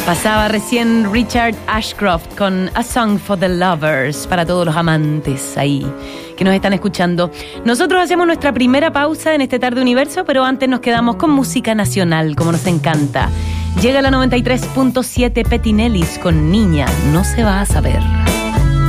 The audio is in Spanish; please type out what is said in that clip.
Pasaba recién Richard Ashcroft con A Song for the Lovers, para todos los amantes ahí que nos están escuchando. Nosotros hacemos nuestra primera pausa en este Tarde Universo, pero antes nos quedamos con música nacional, como nos encanta. Llega la 93.7 Petinellis con Niña, no se va a saber.